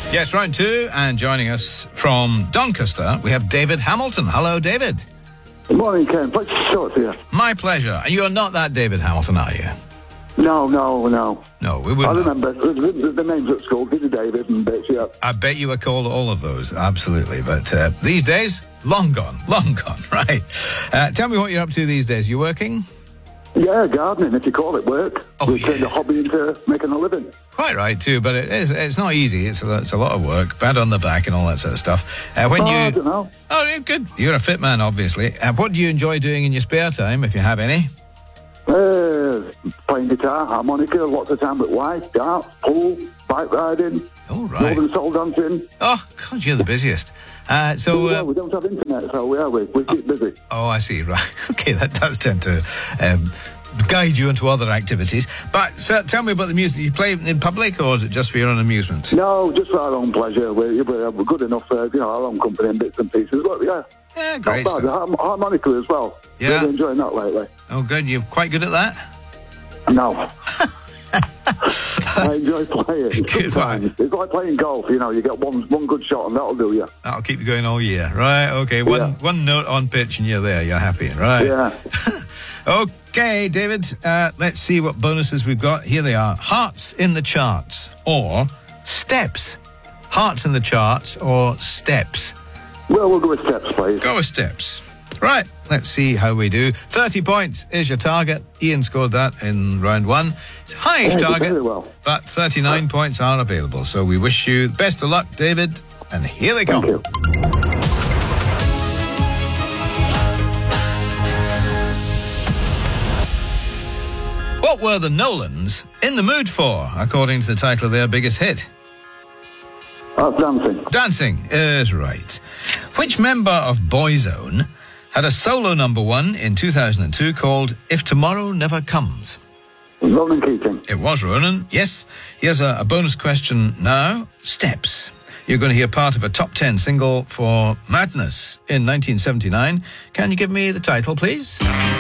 Yes, round two, and joining us from Doncaster, we have David Hamilton. Hello, David. Good morning, Ken. Pleasure to talk to you. My pleasure. You're not that David Hamilton, are you? No. No, we wouldn't. I remember the names at school, Diddy David and bits, yeah. I bet you were called all of those, absolutely. But these days, long gone, right. Tell me what you're up to these days. You working? Yeah, gardening, if you call it work. Oh, We turned a hobby into making a living. Quite right, too, but it's not easy. It's a lot of work, bad on the back and all that sort of stuff. I don't know. Oh, yeah, good. You're a fit man, obviously. What do you enjoy doing in your spare time, if you have any? Playing guitar, harmonica, lots of time with wife, darts, pool, bike riding, All right. northern soul dancing. Oh, God, you're the busiest. Yeah, we don't have internet, so we keep busy. Oh, I see, right. Okay, that does tend to guide you into other activities. But tell me about the music. You play in public, or is it just for your own amusement? No, just for our own pleasure. We're good enough for our own company and bits and pieces. But yeah, Great not bad. stuff. Harmonica as well. Yeah. Really enjoying that lately. Oh, good. You're quite good at that? No. I enjoy playing. Good. Sometimes. It's like playing golf, you get one good shot and that'll do you. That'll keep you going all year. Right, okay. One note on pitch and you're there. You're happy, right? Yeah. Okay, David, let's see what bonuses we've got. Here they are. Hearts in the charts or steps. Hearts in the charts or steps. Well, we'll go with steps, please. Go with steps. Right, let's see how we do. 30 points is your target. Ian scored that in round one. It's highest target, very well. but 39 points are available. So we wish you the best of luck, David, and here they come. Thank you. What were the Nolans in the mood for, according to the title of their biggest hit? Dancing. Dancing is right. Which member of Boyzone had a solo number one in 2002 called If Tomorrow Never Comes? Ronan Keating. It was Ronan, yes. Here's a bonus question now. Steps. You're going to hear part of a top 10 single for Madness in 1979. Can you give me the title, please?